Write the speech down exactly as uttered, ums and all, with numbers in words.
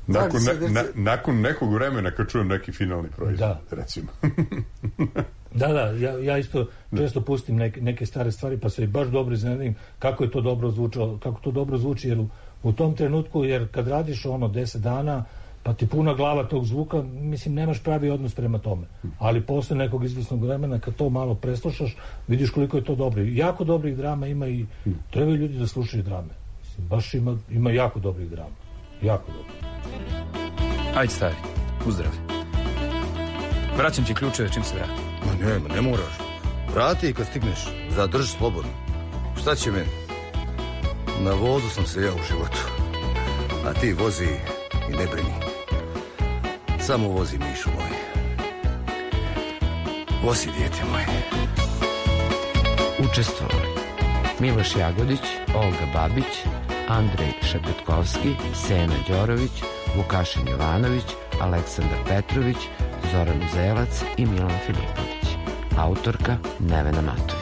Nakon, ne, na, nakon nekog vremena kad čujem neki finalni proizvod, da. recimo. Da, da, ja, ja isto često pustim neke, neke stare stvari, pa se baš dobro iznenadim kako je to dobro zvučalo, kako to dobro zvuči, jer u, u tom trenutku, jer kad radiš ono deset dana, pa ti puna glava tog zvuka, mislim, nemaš pravi odnos prema tome. Ali posle nekog izvesnog vremena, kad to malo preslušaš, vidiš koliko je to dobro. Jako dobrih drama ima i trebaju ljudi da slušaju drame. Mislim, baš ima, ima jako dobrih drama. Jako dobro. Ajde, stari, uzdrav. Vraćam ti ključeve čim se vrati. Ma ne, ma ne moraš. Vrati i kad stigneš, zadrži slobodno. Šta će meni? Na vozu sam se ja u životu. A ti vozi i ne brini. Samo vozi, Mišu moj. Vozi, dijete moje. Učestvovali Miloš Jagodić, Olga Babić, Andrej Šepetkovski, Sena Đorović, Vukašin Jovanović, Aleksandar Petrović, Zoran Uzelac i Milan Filipović. Autorka Nevena Mato.